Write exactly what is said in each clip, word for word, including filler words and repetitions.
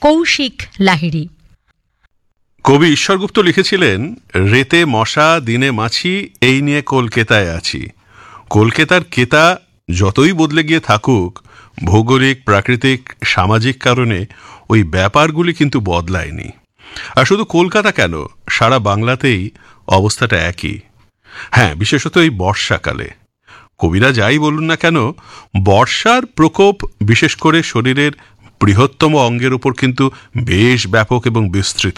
কৌশিক লাহিড়ী। কবি ঈশ্বরগুপ্ত লিখেছিলেন, রেতে মশা দিনে মাছি, এই নিয়ে কলকাতায় আছি। কলকাতার কেতা যতই বদলে গিয়ে থাকুক, ভৌগোলিক, প্রাকৃতিক, সামাজিক কারণে ওই ব্যাপারগুলি কিন্তু বদলায়নি। আর শুধু কলকাতা কেন, সারা বাংলাতেই অবস্থাটা একই। হ্যাঁ, বিশেষত এই বর্ষাকালে। কবিরা যাই বলুন না কেন, বর্ষার প্রকোপ বিশেষ করে শরীরের বৃহত্তম অঙ্গের উপর কিন্তু বেশ ব্যাপক এবং বিস্তৃত।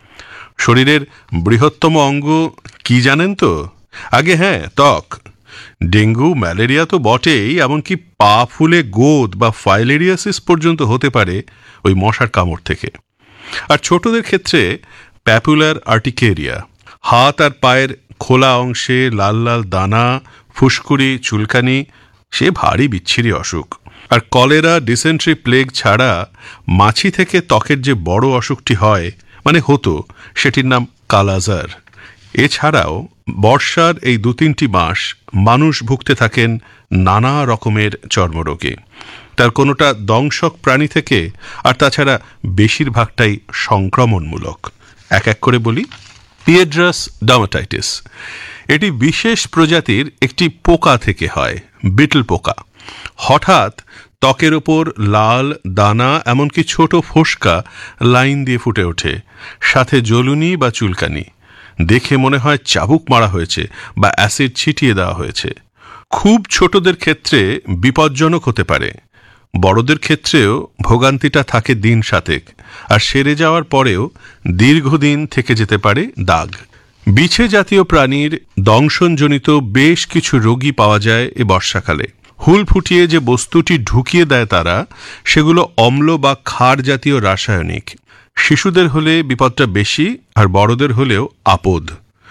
শরীরের বৃহত্তম অঙ্গ কি জানেন তো? আগে হ্যাঁ, ত্বক। ডেঙ্গু, ম্যালেরিয়া তো বটেই, এমনকি পা ফুলে গোদ বা ফাইলেরিয়াসিস পর্যন্ত হতে পারে ওই মশার কামড় থেকে। আর ছোটদের ক্ষেত্রে প্যাপুলার আর্টিকেরিয়া, হাত আর পায়ের খোলা অংশে লাল লাল দানা, ফুসকুড়ি, চুলকানি, সে ভারী বিচ্ছিরি অসুখ। আর কলেরা, ডিসেন্ট্রি, প্লেগ ছাড়া মাছি থেকে ত্বকের যে বড় অসুখটি হয়, মানে হতো, সেটির নাম কালাজার। এছাড়াও বর্ষার এই দু তিনটি মাস মানুষ ভুগতে থাকেন নানা রকমের চর্মরোগে। তার কোনোটা দংশক প্রাণী থেকে, আর তাছাড়া বেশিরভাগটাই সংক্রমণমূলক। এক এক করে বলি। পিয়েড্রাস ডার্মাটাইটিস, এটি বিশেষ প্রজাতির একটি পোকা থেকে হয়, বিটল পোকা। হঠাৎ ত্বকের ওপর লাল দানা, এমনকি ছোট ফোসকা লাইন দিয়ে ফুটে ওঠে, সাথে জ্বলুনি বা চুলকানি। দেখে মনে হয় চাবুক মারা হয়েছে বা অ্যাসিড ছিটিয়ে দেওয়া হয়েছে। খুব ছোটদের ক্ষেত্রে বিপজ্জনক হতে পারে। বড়দের ক্ষেত্রেও ভোগান্তিটা থাকে দিন সাতেক, আর সেরে যাওয়ার পরেও দীর্ঘদিন থেকে যেতে পারে দাগ। বিছে জাতীয় প্রাণীর দংশনজনিত বেশ কিছু রোগী পাওয়া যায় এ বর্ষাকালে। হুল ফুটিয়ে যে বস্তুটি ঢুকিয়ে দেয় তারা, সেগুলো অম্ল বা ক্ষার জাতীয় রাসায়নিক। শিশুদের হলে বিপদটা বেশি, আর বড়দের হলেও আপদ।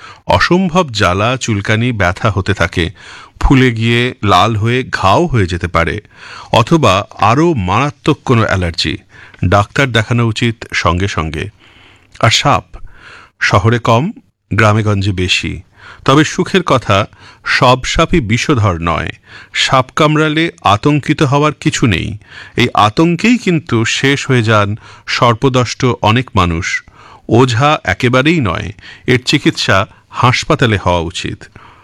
অসম্ভব জ্বালা, চুলকানি, ব্যথা হতে থাকে, ফুলে গিয়ে লাল হয়ে ঘাও হয়ে যেতে পারে, অথবা আরও মারাত্মক কোনো অ্যালার্জি। ডাক্তার দেখানো উচিত সঙ্গে সঙ্গে। আর সাপ শহরে কম, গ্রামেগঞ্জে বেশি। তবে সুখের কথা, সব সাপই বিষধর নয়। সাপ কামড়ালে আতঙ্কিত হওয়ার কিছু নেই। এই আতঙ্কেই কিন্তু শেষ হয়ে যান সর্পদষ্ট অনেক মানুষ। ওঝা একেবারেই নয়, এর চিকিৎসা হাসপাতালে হওয়া উচিত।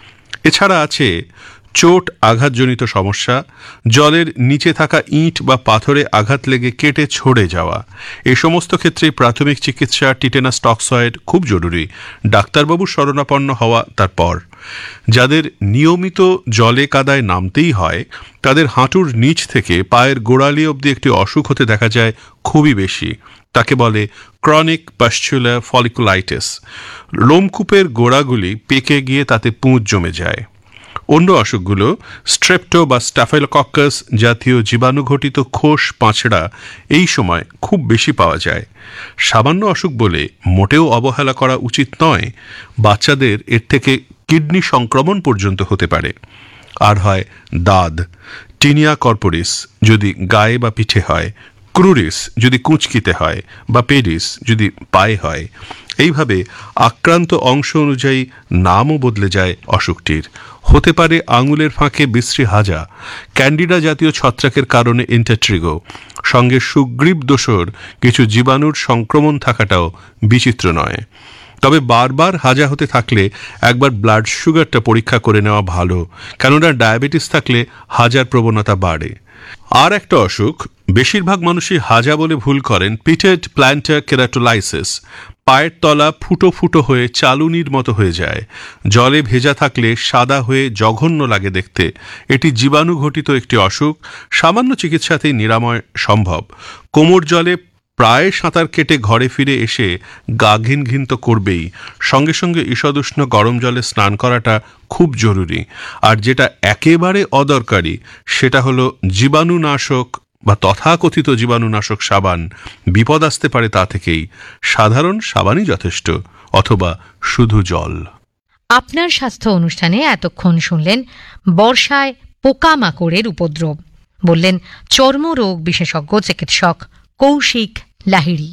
এছাড়া আছে চোট আঘাতজনিত সমস্যা, জলের নিচে থাকা ইঁট বা পাথরে আঘাত লেগে কেটে ছড়ে যাওয়া। এই সমস্ত ক্ষেত্রে প্রাথমিক চিকিৎসা টিটেনাস টক্সয়েড খুব জরুরি। ডাক্তারবাবুর শরণাপন্ন হওয়া তারপর। যাদের নিয়মিত জলে কাদায় নামতেই হয়, তাদের হাঁটুর নিচ থেকে পায়ের গোড়ালি অবধি একটি অসুখ হতে দেখা যায় খুবই বেশি। তাকে বলে ক্রনিক পাস্চুলার ফলিকুলাইটিস। লোমকূপের গোড়াগুলি পেকে গিয়ে তাতে পুঁজ জমে যায়। অন্য অসুখগুলো স্ট্রেপ্টো বা স্টাফাইলোকক্কাস জাতীয় জীবাণুঘটিত খোস পাঁচড়া এই সময় খুব বেশি পাওয়া যায়। সামান্য অসুখ বলে মোটেও অবহেলা করা উচিত নয়। বাচ্চাদের এর থেকে কিডনি সংক্রমণ পর্যন্ত হতে পারে। আর হয় দাদ, টিনিয়া কর্পোরিস যদি গায়ে বা পিঠে হয়, ক্রুরিস যদি কুঁচকিতে হয়, বা পেডিস যদি পায়ে হয়। এইভাবে আক্রান্ত অংশ অনুযায়ী নামও বদলে যায় অসুখটির। হতে পারে আঙুলের ফাঁকে বিশ্রী হাজা, ক্যান্ডিডা জাতীয় ছত্রাকের কারণে ইন্টারট্রিগো, সঙ্গে সুগ্রীব দোষর কিছু জীবাণুর সংক্রমণ থাকাটাও বিচিত্র নয়। তবে বারবার হাজা হতে থাকলে একবার ব্লাড সুগারটা পরীক্ষা করে নেওয়া ভালো, কেননা ডায়াবেটিস থাকলে হাজার প্রবণতা বাড়ে। আর একটা অসুখ বেশিরভাগ মানুষই হাজা বলে ভুল করেন, পিটেড প্ল্যান্টার কেরাটোলাইসিস। পায়ের তলা ফুটো ফুটো হয়ে চালুনির মতো হয়ে যায়। জলে ভেজা থাকলে সাদা হয়ে জঘন্য লাগে দেখতে। এটি জীবাণু ঘটিত একটি অসুখ। সামান্য চিকিৎসাতেই নিরাময় সম্ভব। কোমর জলে প্রায় সাঁতার কেটে ঘরে ফিরে এসে গা ঘিন ঘিন তো করবেই, সঙ্গে সঙ্গে ঈষদুষ্ণ গরম জলে স্নান করাটা খুব জরুরি। আর যেটা একেবারে অদরকারি, সেটা হলো জীবাণুনাশক বা তথাকথিত জীবাণুনাশক সাবান। বিপদ আসতে পারে তা থেকেই। সাধারণ সাবানই যথেষ্ট, অথবা শুধু জল। আপনার স্বাস্থ্য অনুষ্ঠানে এতক্ষণ শুনলেন বর্ষায় পোকামাকড়ের উপদ্রব, বললেন চর্মরোগ বিশেষজ্ঞ চিকিৎসক কৌশিক লাহিড়ী।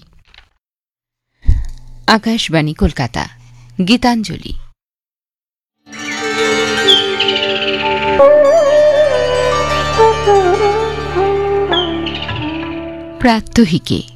আকাশবাণী কলকাতা, গীতাঞ্জলি। প্রাত্যহিকে